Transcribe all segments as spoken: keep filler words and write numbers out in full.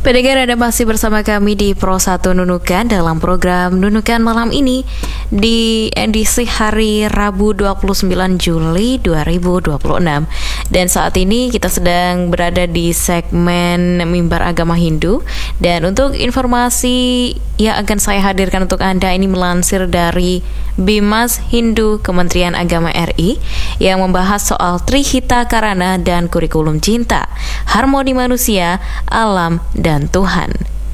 Pendengar, Anda masih bersama kami di Pro satu Nunukan dalam program Nunukan malam ini di edisi hari Rabu dua puluh sembilan Juli dua ribu dua puluh enam. Dan saat ini kita sedang berada di segmen Mimbar Agama Hindu. Dan untuk informasi yang akan saya hadirkan untuk Anda ini melansir dari Bimas Hindu Kementerian Agama R I yang membahas soal Trihita Karana dan kurikulum cinta, harmoni manusia, alam, dan dan Tuhan.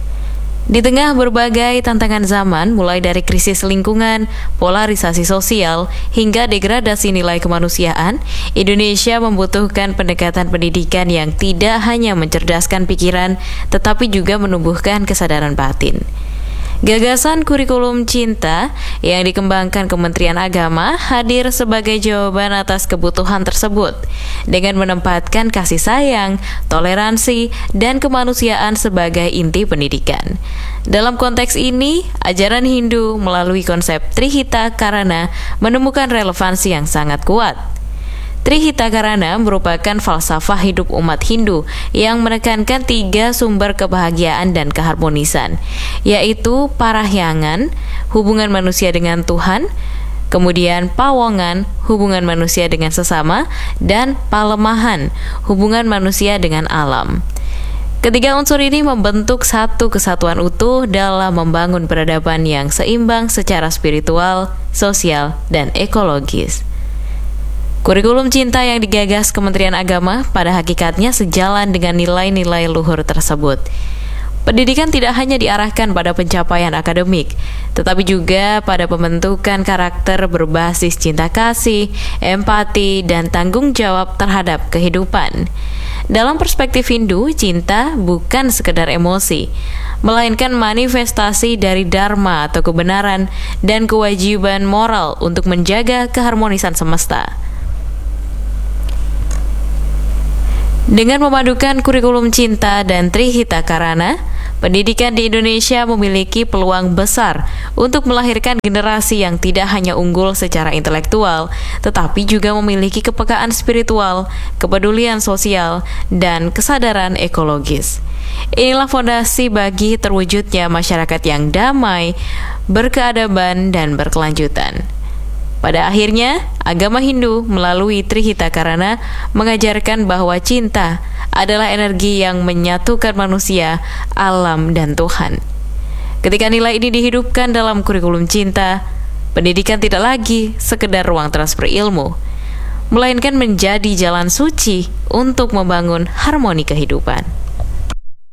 Di tengah berbagai tantangan zaman, mulai dari krisis lingkungan, polarisasi sosial, hingga degradasi nilai kemanusiaan, Indonesia membutuhkan pendekatan pendidikan yang tidak hanya mencerdaskan pikiran, tetapi juga menumbuhkan kesadaran batin. Gagasan kurikulum cinta yang dikembangkan Kementerian Agama hadir sebagai jawaban atas kebutuhan tersebut dengan menempatkan kasih sayang, toleransi, dan kemanusiaan sebagai inti pendidikan. Dalam konteks ini, ajaran Hindu melalui konsep Trihita Karana menemukan relevansi yang sangat kuat. Trihita Karana merupakan falsafah hidup umat Hindu yang menekankan tiga sumber kebahagiaan dan keharmonisan, yaitu parahyangan, hubungan manusia dengan Tuhan, kemudian pawongan, hubungan manusia dengan sesama, dan palemahan, hubungan manusia dengan alam. Ketiga unsur ini membentuk satu kesatuan utuh dalam membangun peradaban yang seimbang secara spiritual, sosial, dan ekologis. Kurikulum cinta yang digagas Kementerian Agama pada hakikatnya sejalan dengan nilai-nilai luhur tersebut. Pendidikan tidak hanya diarahkan pada pencapaian akademik, tetapi juga pada pembentukan karakter berbasis cinta kasih, empati, dan tanggung jawab terhadap kehidupan. Dalam perspektif Hindu, cinta bukan sekedar emosi, melainkan manifestasi dari dharma atau kebenaran dan kewajiban moral untuk menjaga keharmonisan semesta. Dengan memadukan kurikulum cinta dan Trihita Karana, pendidikan di Indonesia memiliki peluang besar untuk melahirkan generasi yang tidak hanya unggul secara intelektual, tetapi juga memiliki kepekaan spiritual, kepedulian sosial, dan kesadaran ekologis. Inilah fondasi bagi terwujudnya masyarakat yang damai, berkeadaban, dan berkelanjutan. Pada akhirnya, agama Hindu melalui Trihita Karana mengajarkan bahwa cinta adalah energi yang menyatukan manusia, alam, dan Tuhan. Ketika nilai ini dihidupkan dalam kurikulum cinta, pendidikan tidak lagi sekedar ruang transfer ilmu, melainkan menjadi jalan suci untuk membangun harmoni kehidupan.